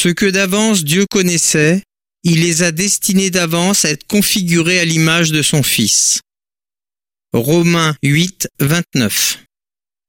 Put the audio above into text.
Ce que d'avance Dieu connaissait, il les a destinés d'avance à être configurés à l'image de son Fils. Romains 8, 29.